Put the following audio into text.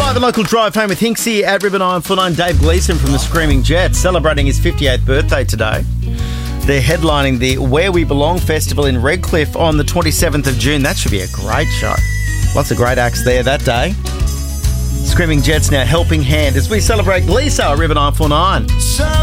Right, the local drive home with Hinksy at River 949. Dave Gleeson from the Screaming Jets celebrating his 58th birthday today. They're headlining the Where We Belong Festival in Redcliffe on the 27th of June. That should be a great show. Lots of great acts there that day. Screaming Jets now helping hand as we celebrate Gleeson at River 949.